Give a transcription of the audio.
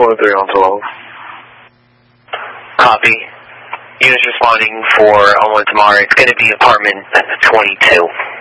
213 on 12. Copy. Units responding for 01 tomorrow. It's going to be apartment 22.